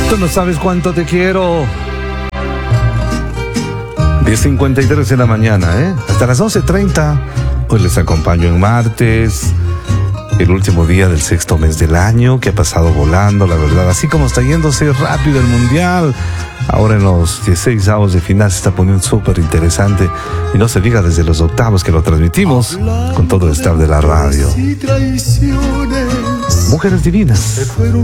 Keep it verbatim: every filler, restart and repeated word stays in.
Tú no sabes cuánto te quiero. diez cincuenta y tres de la mañana, ¿eh? Hasta las once treinta. Hoy les acompaño en martes, el último día del sexto mes del año, que ha pasado volando, la verdad. Así como está yéndose rápido el mundial. Ahora en los dieciséis avos de final se está poniendo súper interesante. Y no se diga desde los octavos que lo transmitimos con todo el staff de la radio. Mujeres divinas.